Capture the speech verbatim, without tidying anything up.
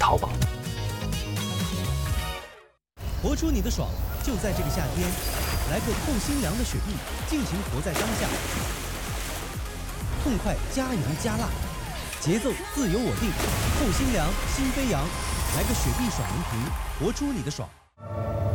淘宝。 活出你的爽，就在这个夏天，来个透心凉的雪碧，尽情活在当下。痛快加油加辣，节奏自由我定，透心凉心飞扬，来个雪碧爽文瓶，活出你的爽。